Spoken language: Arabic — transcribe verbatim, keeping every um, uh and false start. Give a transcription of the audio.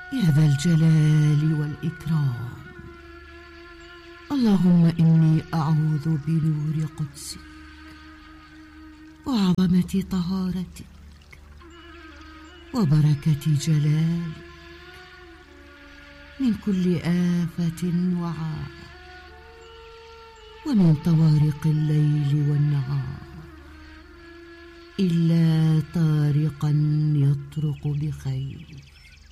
يا ذا الجلال والإكرام. اللهم إني أعوذ بنور قدسك وعظمة طهارتك وبركة جلالك من كل آفة وعار، ومن طوارق الليل والنهار، إلا طارقا يطرق بخير.